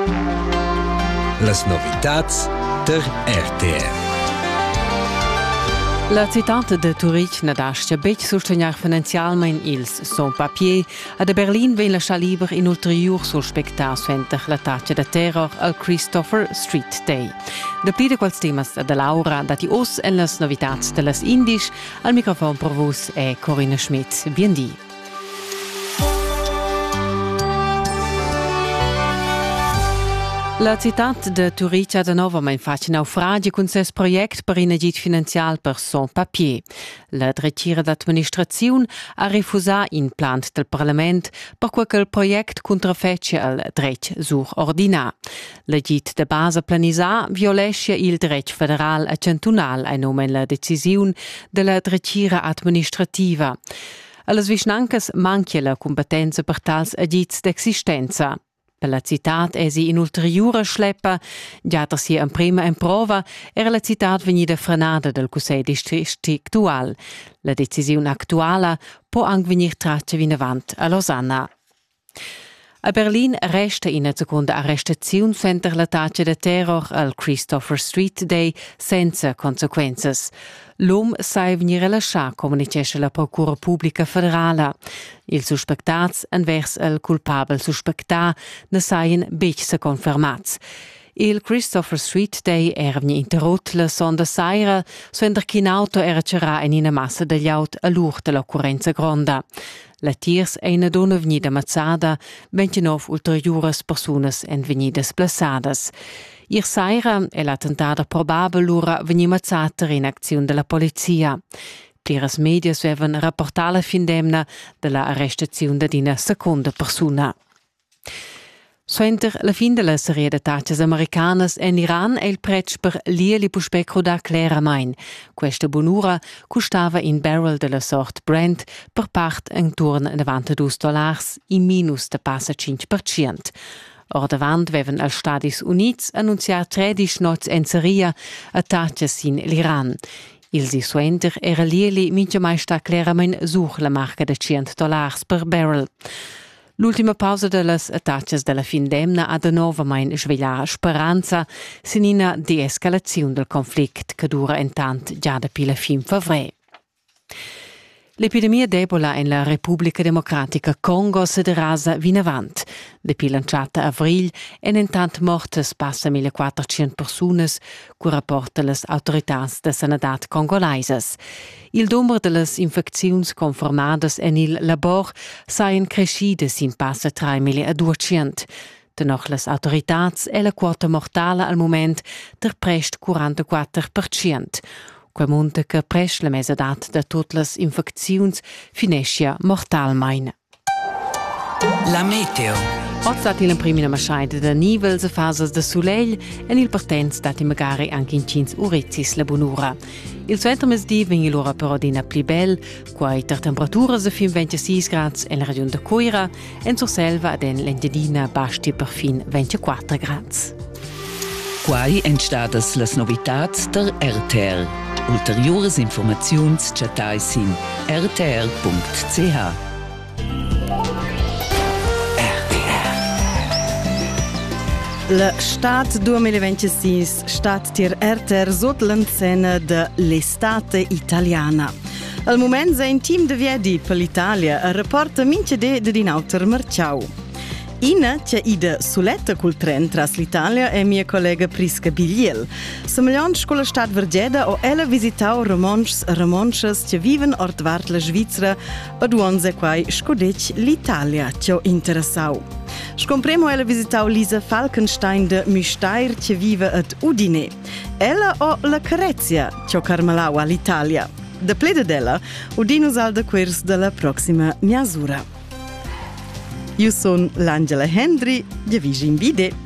Las novitats der RTR. La città de Zurich nadascha bec sosteniar finanzialmein ils son papier a de Berlin ven lasciar liber in ulterior sul spectar suenter la taccia de terror al Christopher Street Day. De pli de quals temas de Laura dati os en las novitats de las Indisch al microfon per vos è Corinna Schmidt. Biendi. La città de Zurich ha de novament fatg naufragi cun ses project per in agit finanzial per son papier. La dretgira d'administraziun ha refusà in plant del Parlament per quel project contrafetge al dret sur ordinà. L'agit de base planisà violescia il dret federal e cantunal a nome la decisiun de la dretgira administrativa. Allas vischnancas manca la competenza per tals agits d'existenza. Per la città è si in ulteriore schleppa, già da si in prima in prova, era la città venuta frenata del Consiglio districtual. La decisione attuale può anche venire tratta in avanti a Lausanne. A Berlin resta in una seconda arrestazione suenter la taccia de terror al Christopher Street Day senza conseguenze. L'uomo sai venire lasciar, comunicasse la Procura Pubblica Federale. Il suspectats envers il culpabel suspectar ne saien becse confermats. Il Christopher Street Day era interrotto la sonda saira, suenter che in auto era c'era in una massa degli aut a l'ur dell'occorrenza gronda. La tiers è una donna venuta ammazzata, 29 ulteriores personas en venidas plazadas. Ir saira è l'attentato probabile l'ura veni ammazzata in azione della polizia. Pliras medias avevan rapportato la findemna della arrestazione di una seconda persona. Suenter la fin della serie de taccias americanas in Iran è il prezzo per lieli puspecro da claramain. Questa bonura costava in barrel della sort Brent per part intorno a $92, in minus da passa 5%. Or davant vevan als Stadis Units annunziar 13 nots en seria a taccias in l'Iran. Il si suenter era lieli mincha mai sta claramain such la marca de $100 per barrel. L'ultima pausa delles attaccias della findemna ha de novamain svegliar speranza sin ina de-escalazione del conflict che dura intant già da pila fin favre. L'epidemia d'Ebola in la Repubblica Democratica Congo se derasa vinavant. Depi lanciata avril en intant mortes passa 1400 personas, cu rapporta las autoritats de sanadat congolaises. Il numero de las infecziuns conformadas en il labor saien crescides in passa 3200. Dennoch las autoritats e la quota mortala al moment der prest 44%. Qua monta che prest la mesadat da tutte le infeczioni finisce mortalmein. La meteo. Oggi stati in prima maschaida da nivels e fases de soleil e il partenz stati magari anche in 5 urezzis la bonura. Il suenter mesdi vengi l'ora però dina pli bel, qua ter temperaturas de fin 26 grads en la regione de Coira en sur selva ad en l'Engadina basti per fin 24 grads. Quai entstadas las novitats der RTR. Ulteriores informaziuns chatais in rtr.ch. La Stat 2026 stat tir RTR sot l'encena de l'estate italiana. Al moment è in team de viedi per l'Italia rapporta mince de dinauter marciau. Ina c'è ida suletta col tren tras l'Italia e mia collega Prisca Bigliel. Semeglions con la Stat Vergeda o ella visitau romonches che viven ortvart la Svizzera ad uonze quai scodec l'Italia c'ho interessau. Scompremo ella visitau Lisa Falkenstein de Müstair che vive ad Udine. Ella o la Carezia c'ho carmelau all'Italia. De plede della, udinus al de quers della prossima miasura. Io sono l'Angela Hendry, vi invito.